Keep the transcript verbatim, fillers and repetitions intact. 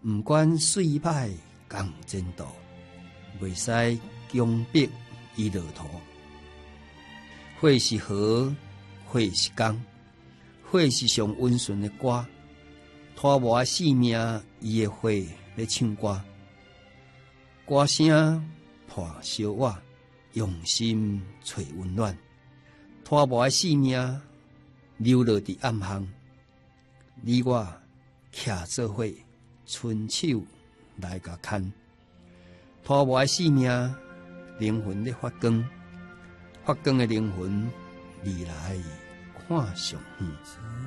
毋管水歹共前途，袂使强迫伊落土。火是河，火是江，火是上温顺的歌，拖磨的性命，伊的火咧唱歌，歌声破小瓦，用心找温暖，拖磨的性命流落伫暗巷，你我徛做伙，伸手来甲牵，拖磨的性命灵魂咧发光，发光的灵魂未来看上远。